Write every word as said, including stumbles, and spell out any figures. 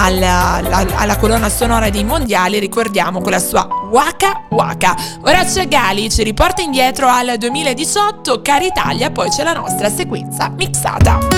alla, alla, alla colonna sonora dei mondiali, ricordiamo, con la sua Waka Waka. Orazio Gali ci riporta indietro al duemiladiciotto, Cara Italia, poi c'è la nostra sequenza mixata.